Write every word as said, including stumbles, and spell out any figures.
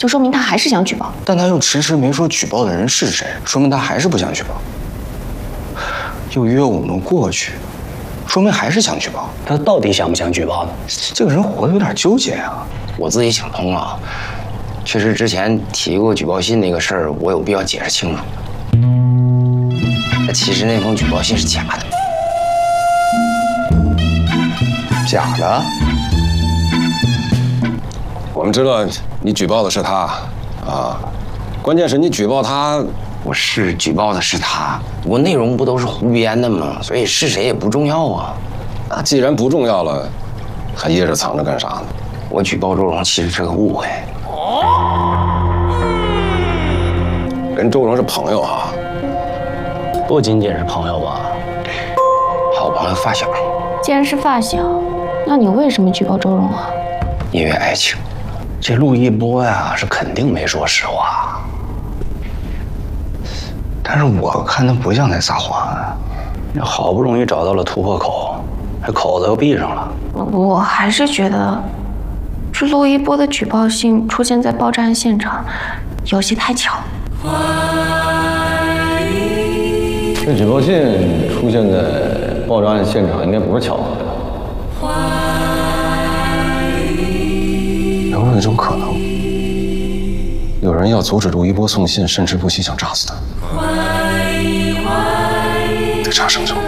就说明他还是想举报。 但他又迟迟没说举报的人是谁，说明他还是不想举报。又约我们过去，说明还是想举报。 他到底想不想举报呢？ 这个人活得有点纠结啊。 我自己想通了，确实之前提过举报信那个事儿，我有必要解释清楚。其实那封举报信是假的。 假的？ 我们知道你举报的是他，啊，关键是你举报他， 我是举报的是他，我内容不都是胡编的吗？所以是谁也不重要啊。 那既然不重要了，还掖着藏着干啥呢？ 我举报周荣其实是个误会。 跟周荣是朋友啊。 不仅仅是朋友吧， 好朋友发小。 既然是发小，那你为什么举报周荣啊？ 因为爱情。 这陆一波呀，是肯定没说实话。 但是我看他不像在撒谎啊。 好不容易找到了突破口，这口子又闭上了。 我还是觉得，这陆一波的举报信出现在爆炸案现场，有些太巧。 这举报信出现在爆炸案现场，应该不是巧合的。 有没有一种可能，有人要阻止陆一波送信，甚至不惜想炸死他？得查生手。